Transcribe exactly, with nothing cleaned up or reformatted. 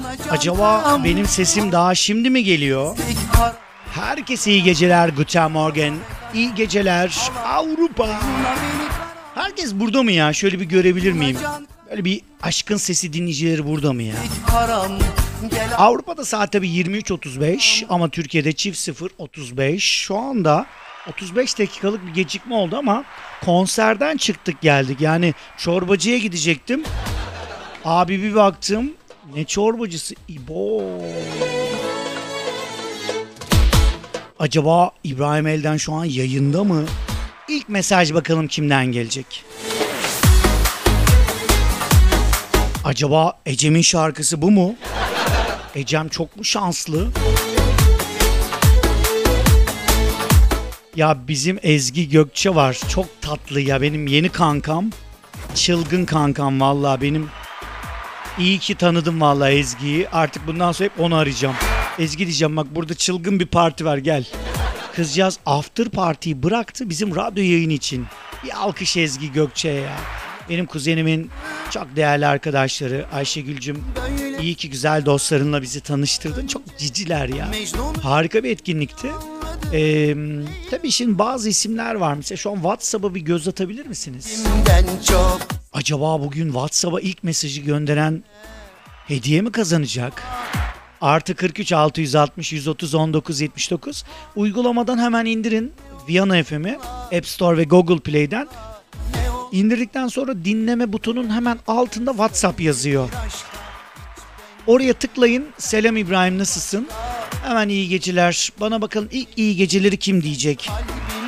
Acaba benim sesim daha şimdi mi geliyor? Herkese iyi geceler, Guten Morgen. İyi geceler Avrupa. Herkes burada mı ya? Şöyle bir görebilir miyim? Böyle bir aşkın sesi dinleyicileri burada mı ya? Avrupa'da saat tabii yirmi üç otuz beş ama Türkiye'de çift sıfır otuz beş. Şu anda otuz beş dakikalık bir gecikme oldu ama konserden çıktık geldik. Yani çorbacıya gidecektim. Abi bir baktım. Ne çorbacısı? İbo. Acaba İbrahim Elden şu an yayında mı? İlk mesaj bakalım kimden gelecek? Acaba Ecem'in şarkısı bu mu? Ecem çok mu şanslı? Ya bizim Ezgi Gökçe var. Çok tatlı ya, benim yeni kankam. Çılgın kankam vallahi benim. İyi ki tanıdım vallahi Ezgi'yi. Artık bundan sonra hep onu arayacağım. Ezgi diyeceğim, bak burada çılgın bir parti var, gel. Kızcağız after party'yi bıraktı bizim radyo yayını için. Bir alkış Ezgi Gökçe'ye ya. Benim kuzenimin çok değerli arkadaşları. Ayşegül'cüm, iyi ki güzel dostlarınla bizi tanıştırdın. Çok ciciler ya. Harika bir etkinlikti. Ee, tabii şimdi bazı isimler var. Mesela şu an WhatsApp'a bir göz atabilir misiniz? Acaba bugün WhatsApp'a ilk mesajı gönderen hediye mi kazanacak? Artı kırk üç altı yüz altmış yüz otuz on dokuz yetmiş dokuz. Uygulamadan hemen indirin Viyana F M'i. App Store ve Google Play'den. İndirdikten sonra dinleme butonun hemen altında WhatsApp yazıyor. Oraya tıklayın. Selam İbrahim, nasılsın? Hemen iyi geceler. Bana bakalım ilk iyi geceleri kim diyecek?